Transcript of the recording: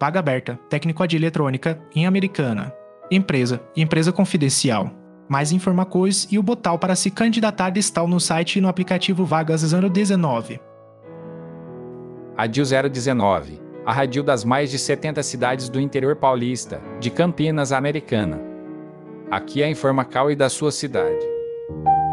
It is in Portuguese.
vaga aberta, técnico de eletrônica, em Americana. Empresa confidencial. Mais informações e o botão para se candidatar estão no site e no aplicativo Vagas 019. Radil 019, a rádio das mais de 70 cidades do interior paulista, de Campinas a Americana. Aqui é a Informacal e da sua cidade.